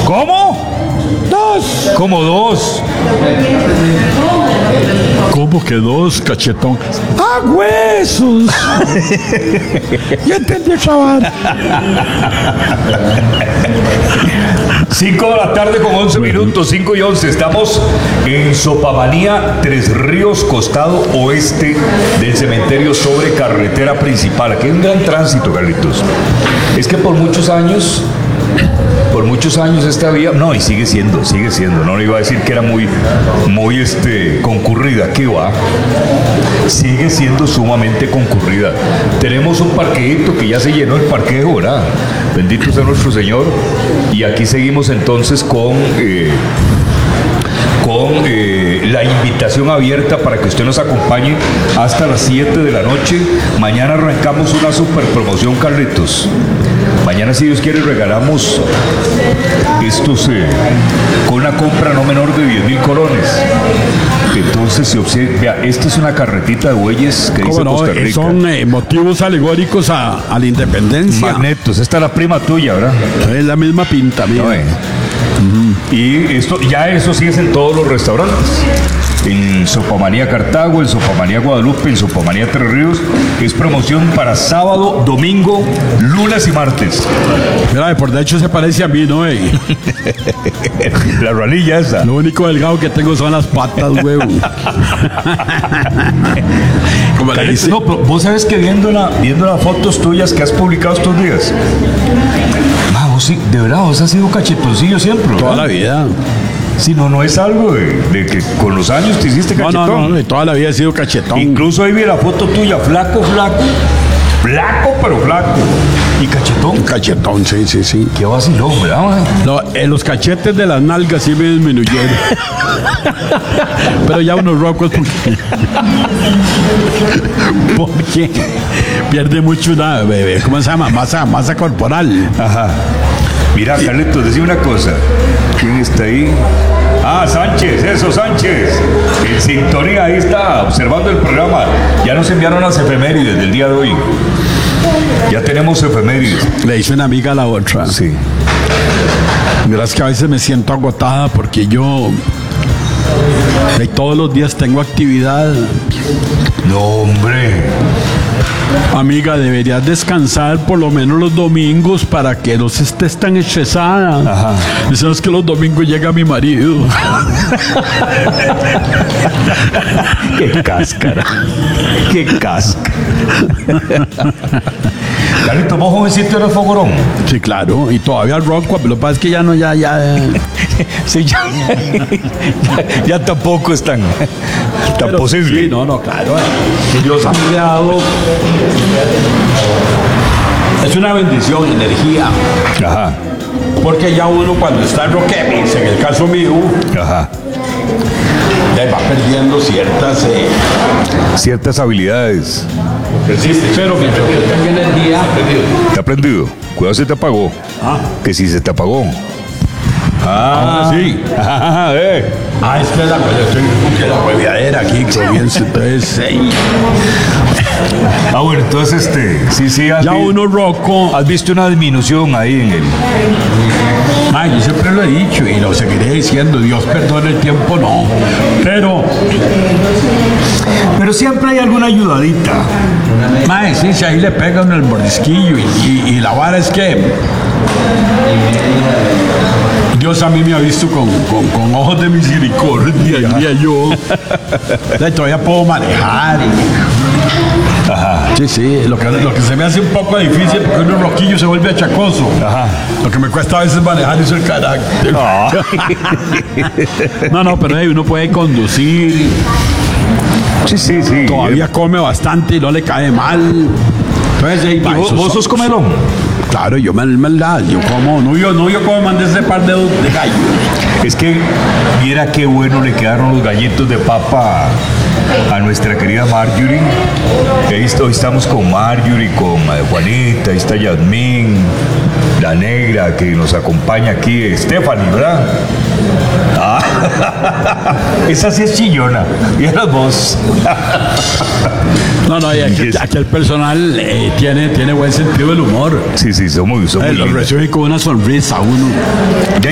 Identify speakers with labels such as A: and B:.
A: ¿Cómo?
B: 2.
A: ¿Cómo 2?
C: ¿Cómo que 2, cachetón?
B: ¡Ah, huesos! Ya entendí esa vara.
A: 5 de la tarde con 11 minutos, 5 y 11. Estamos en Sopamanía, Tres Ríos, costado oeste del cementerio sobre carretera principal. Aquí hay un gran tránsito, Carlitos. Es que por muchos años esta vía, no, y sigue siendo, no le iba a decir que era muy concurrida, ¿qué va? Sigue siendo sumamente concurrida. Tenemos un parqueito que ya se llenó, el parqueo, ¿verdad? Bendito sea nuestro Señor. Y aquí seguimos entonces con la invitación abierta para que usted nos acompañe hasta las 7 de la noche. Mañana arrancamos una super promoción, Carlitos. Mañana, si Dios quiere, regalamos estos con una compra no menor de 10,000 colones. Entonces, si observa, vea, esta es una carretita de bueyes que dice Costa Rica.
C: Son motivos alegóricos a la independencia.
A: Magnetos, esta es la prima tuya, ¿verdad?
C: Es la misma pinta, mira.
A: Y eso sí es en todos los restaurantes. En Sopamanía Cartago, en Sopamanía Guadalupe, en Sopamanía Tres Ríos. Es promoción para sábado, domingo, lunes y martes.
C: Mira, por de hecho se parece a mí, ¿no?
A: La ranilla esa.
C: Lo único delgado que tengo son las patas, huevo.
A: ¿Cómo le dice? No, pero vos sabes que viendo las fotos tuyas que has publicado estos días, vos sí, de verdad, vos has sido cachetoncillo siempre, ¿verdad?
C: Toda la vida.
A: Si no es algo de que con los años te hiciste cachetón.
C: No, toda la vida he sido cachetón.
A: Incluso ahí vi la foto tuya, flaco, pero flaco. Y cachetón.
C: Cachetón, sí.
A: Qué vacilón, ¿verdad?
C: No, los cachetes de las nalgas sí me disminuyeron. Pero ya unos rocos porque pierde mucho una, ¿cómo se llama? Masa corporal.
A: Ajá. Mira, Carlitos, decime una cosa. ¿Quién está ahí? Ah, Sánchez, Sánchez. En sintonía, ahí está, observando el programa. Ya nos enviaron las efemérides del día de hoy. Ya tenemos efemérides.
C: Le hice una amiga a la otra.
A: Sí.
C: Verás que a veces me siento agotada porque yo todos los días tengo actividad.
A: No, hombre.
C: Amiga, deberías descansar por lo menos los domingos para que no estés tan estresada.
A: Ajá.
C: Y sabes que los domingos llega mi marido.
A: Qué cáscara. Carlitos, vos jovencito eres fogorón.
C: Sí, claro. Y todavía rock, pero lo que pasa es que ya no, ya.
A: Sí, ya tampoco es tan posible.
C: Sí, no, claro. Dios ha creado. Es una bendición, energía.
A: Ajá.
C: Porque ya uno cuando está en rockemis, en el caso mío,
A: ajá,
C: ya va perdiendo
A: ciertas habilidades.
C: Persiste. Pero mientras que tenga energía,
A: ¿Te ha prendido? Cuidado, se te apagó. Que si se te apagó.
C: Sí. Es que la hueviadera aquí comienza, entonces.
A: Bueno, entonces sí.
C: Ya uno roco.
A: ¿Has visto una disminución ahí en el?
C: Yo siempre lo he dicho y lo seguiré diciendo. Dios perdone el tiempo, no.
A: Pero siempre hay alguna ayudadita.
C: Sí, ahí le pegan el mordisquillo y la vara es que Dios a mí me ha visto con ojos de misericordia, diría yo. Todavía puedo manejar.
A: Ajá.
C: Sí, lo que se me hace un poco difícil porque uno roquillo se vuelve achacoso.
A: Ajá.
C: Lo que me cuesta a veces manejar es el carácter. No, pero uno puede conducir.
A: Sí.
C: Todavía come bastante y no le cae mal. Entonces,
A: ¿Vos sos comelón?
C: Claro, yo como, yo como mandé ese par de gallos.
A: Es que mira qué bueno le quedaron los gallitos de papa a nuestra querida Marjorie. Hoy estamos con Marjorie, con Juanita, ahí está Yasmín, la negra que nos acompaña aquí, Stephanie, ¿verdad? Esa sí es chillona. Y las vos.
C: No, y aquí el personal tiene buen sentido del humor.
A: Sí, somos
C: lo recibe con una sonrisa uno.